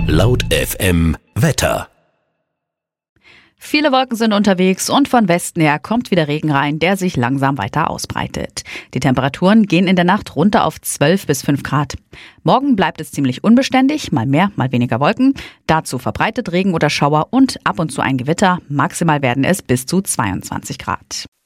Laut FM Wetter. Viele Wolken sind unterwegs und von Westen her kommt wieder Regen rein, der sich langsam weiter ausbreitet. Die Temperaturen gehen in der Nacht runter auf 12 bis 5 Grad. Morgen bleibt es ziemlich unbeständig, mal mehr, mal weniger Wolken. Dazu verbreitet Regen oder Schauer und ab und zu ein Gewitter. Maximal werden es bis zu 22 Grad.